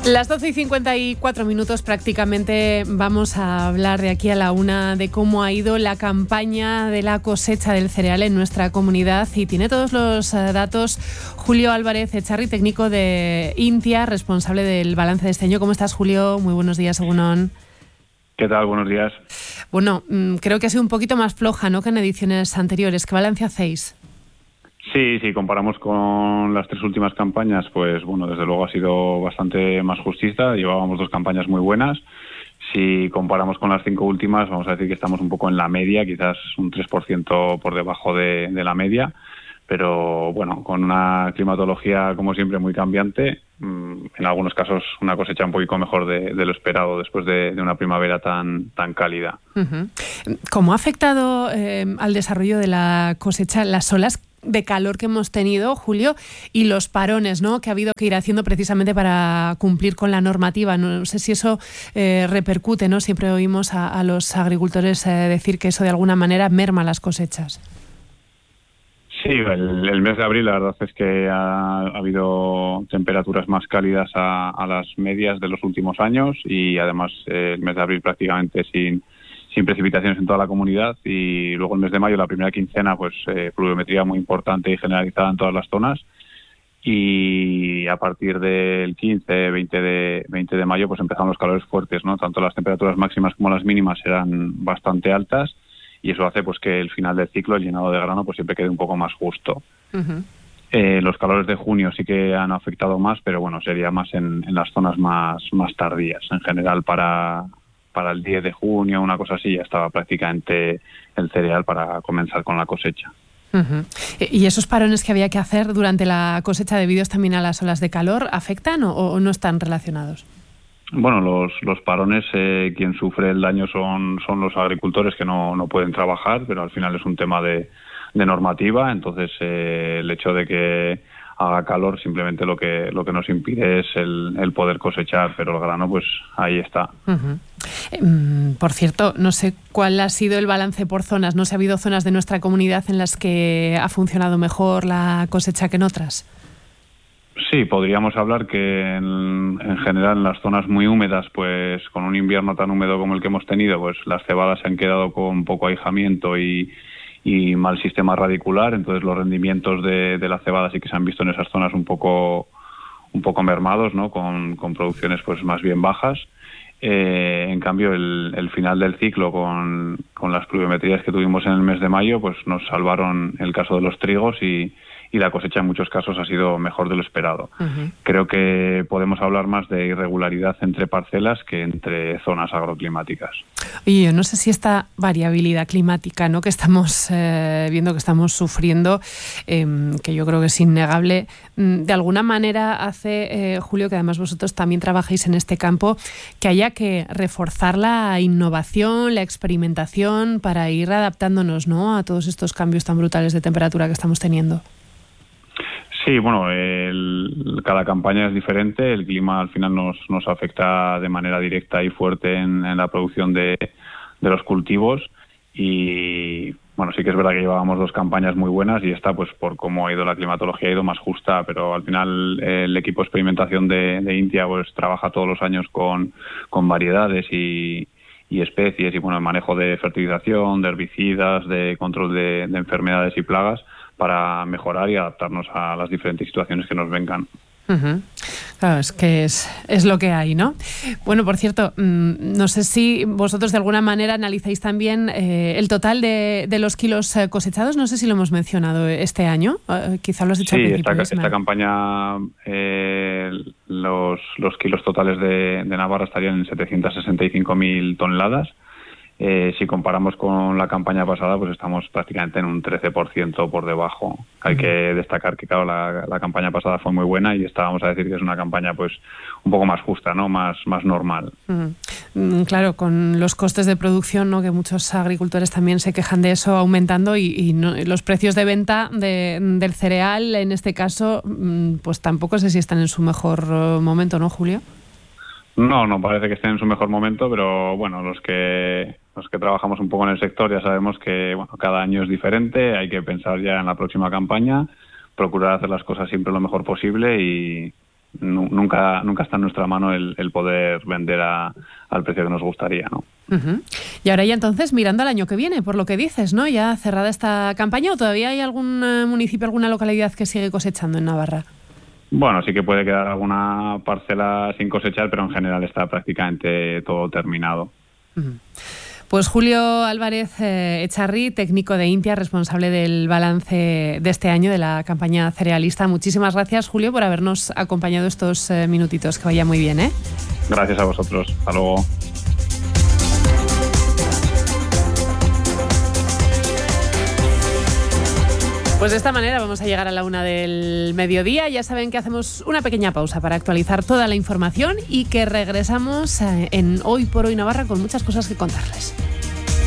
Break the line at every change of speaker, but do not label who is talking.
Las 12:54 prácticamente vamos a hablar de aquí a la una de cómo ha ido la campaña de la cosecha del cereal en nuestra comunidad, y tiene todos los datos Julio Álvarez Echarri, técnico de Intia, responsable del balance de este año. ¿Cómo estás, Julio? Muy buenos días, Egunon.
¿Qué tal? Buenos días.
Bueno, creo que ha sido un poquito más floja, ¿no?, que en ediciones anteriores. ¿Qué balance hacéis?
Sí, si comparamos con las 3 últimas campañas, pues bueno, desde luego ha sido bastante más justista. Llevábamos 2 campañas muy buenas. Si comparamos con las 5 últimas, vamos a decir que estamos un poco en la media, quizás un 3% por debajo de la media. Pero bueno, con una climatología, como siempre, muy cambiante. En algunos casos una cosecha un poquito mejor de lo esperado después de una primavera tan cálida.
Uh-huh. ¿Cómo ha afectado al desarrollo de la cosecha las olas de calor que hemos tenido, Julio, y los parones, ¿no?, que ha habido que ir haciendo precisamente para cumplir con la normativa? No sé si eso repercute, ¿no? Siempre oímos a los agricultores decir que eso de alguna manera merma las cosechas.
Sí, el mes de abril la verdad es que ha habido temperaturas más cálidas a las medias de los últimos años, y además el mes de abril prácticamente sin precipitaciones en toda la comunidad, y luego el mes de mayo, la primera quincena, pues pluviometría muy importante y generalizada en todas las zonas, y a partir del 20 de mayo pues empezaron los calores fuertes, ¿no? Tanto las temperaturas máximas como las mínimas eran bastante altas, y eso hace pues que el final del ciclo, el llenado de grano, pues siempre quede un poco más justo.
Uh-huh.
Los calores de junio sí que han afectado más, pero bueno, sería más en las zonas más tardías. En general para el 10 de junio, una cosa así, ya estaba prácticamente el cereal para comenzar con la cosecha.
Uh-huh. ¿Y esos parones que había que hacer durante la cosecha debidos también a las olas de calor afectan o no están relacionados?
Bueno, los parones, quien sufre el daño son los agricultores, que no pueden trabajar, pero al final es un tema de normativa. Entonces el hecho de que haga calor simplemente lo que nos impide es el poder cosechar, pero el grano pues ahí está.
Uh-huh. Por cierto, no sé cuál ha sido el balance por zonas. ¿No sé, ha habido zonas de nuestra comunidad en las que ha funcionado mejor la cosecha que en otras?
Sí, podríamos hablar que en general en las zonas muy húmedas, pues con un invierno tan húmedo como el que hemos tenido, pues las cebadas se han quedado con poco ahijamiento y mal sistema radicular. Entonces los rendimientos de la cebada sí que se han visto en esas zonas un poco mermados, ¿no? Con producciones pues más bien bajas. En cambio el final del ciclo con las pluviometrías que tuvimos en el mes de mayo, pues nos salvaron el caso de los trigos, y la cosecha en muchos casos ha sido mejor de lo esperado.
Uh-huh.
Creo que podemos hablar más de irregularidad entre parcelas que entre zonas agroclimáticas.
Y yo no sé si esta variabilidad climática, ¿no?, que estamos viendo, que estamos sufriendo, que yo creo que es innegable, de alguna manera hace, Julio, que además vosotros también trabajáis en este campo, que haya que reforzar la innovación, la experimentación para ir adaptándonos, ¿no?, a todos estos cambios tan brutales de temperatura que estamos teniendo.
Sí, bueno, cada campaña es diferente. El clima al final nos afecta de manera directa y fuerte en la producción de los cultivos, y bueno, sí que es verdad que llevábamos 2 campañas muy buenas, y esta, pues por cómo ha ido la climatología, ha ido más justa, pero al final el equipo de experimentación de Intia pues trabaja todos los años con variedades y especies, y bueno, el manejo de fertilización, de herbicidas, de control de enfermedades y plagas, para mejorar y adaptarnos a las diferentes situaciones que nos vengan.
Uh-huh. Claro, es que es lo que hay, ¿no? Bueno, por cierto, no sé si vosotros de alguna manera analizáis también el total de los kilos cosechados. No sé si lo hemos mencionado este año. Quizá lo has dicho al principio.
Sí, esta campaña los kilos totales de Navarra estarían en 765.000 toneladas. Si comparamos con la campaña pasada, pues estamos prácticamente en un 13% por debajo. Hay que destacar que, claro, la campaña pasada fue muy buena, y esta vamos a decir que es una campaña pues un poco más justa, ¿no?, más normal.
Claro, con los costes de producción, ¿no?, que muchos agricultores también se quejan de eso aumentando, y los precios de venta del cereal, en este caso, pues tampoco sé si están en su mejor momento, ¿no, Julio?
No parece que estén en su mejor momento, pero bueno, los que trabajamos un poco en el sector ya sabemos que bueno, cada año es diferente. Hay que pensar ya en la próxima campaña, procurar hacer las cosas siempre lo mejor posible, y nunca está en nuestra mano el poder vender al precio que nos gustaría, ¿no?
Uh-huh. Y ahora ya entonces, mirando al año que viene, por lo que dices, ¿no? Ya cerrada esta campaña, ¿o todavía hay algún municipio, alguna localidad que sigue cosechando en Navarra?
Bueno, sí que puede quedar alguna parcela sin cosechar, pero en general está prácticamente todo terminado.
Uh-huh. Pues Julio Álvarez Echarri, técnico de Intia, responsable del balance de este año de la campaña cerealista. Muchísimas gracias, Julio, por habernos acompañado estos minutitos. Que vaya muy bien, ¿eh?
Gracias a vosotros. Hasta luego.
Pues de esta manera vamos a llegar a la 1:00 del mediodía. Ya saben que hacemos una pequeña pausa para actualizar toda la información y que regresamos en Hoy por Hoy Navarra con muchas cosas que contarles.